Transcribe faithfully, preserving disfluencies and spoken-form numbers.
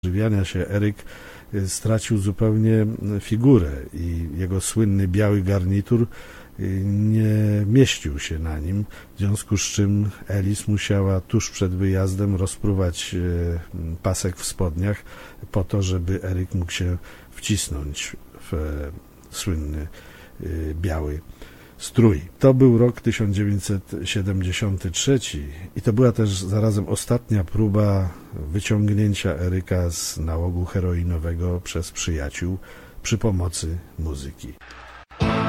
Odżywiania się Eryk stracił zupełnie figurę i jego słynny biały garnitur nie mieścił się na nim, w związku z czym Elis musiała tuż przed wyjazdem rozpruwać pasek w spodniach po to, żeby Eryk mógł się wcisnąć w słynny biały strój. To był rok tysiąc dziewięćset siedemdziesiąty trzeci i to była też zarazem ostatnia próba wyciągnięcia Eryka z nałogu heroinowego przez przyjaciół przy pomocy muzyki.